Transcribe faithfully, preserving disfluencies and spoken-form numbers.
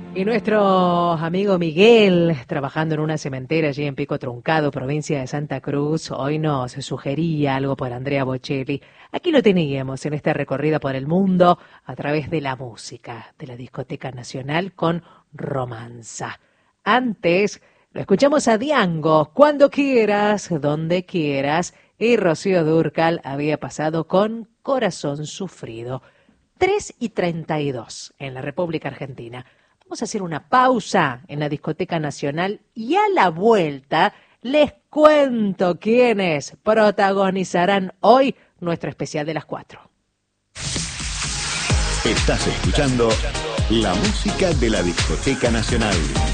Y nuestro amigo Miguel, trabajando en una cementera allí en Pico Truncado, provincia de Santa Cruz, hoy nos sugería algo por Andrea Bocelli. Aquí lo teníamos en esta recorrida por el mundo a través de la música de la Discoteca Nacional con Romanza. Antes lo escuchamos a Diango, Cuando quieras, donde quieras, y Rocío Dúrcal había pasado con Corazón Sufrido. tres y treinta y dos en la República Argentina. Vamos a hacer una pausa en la Discoteca Nacional y a la vuelta les cuento quiénes protagonizarán hoy nuestro especial de las cuatro. Estás escuchando la música de la Discoteca Nacional.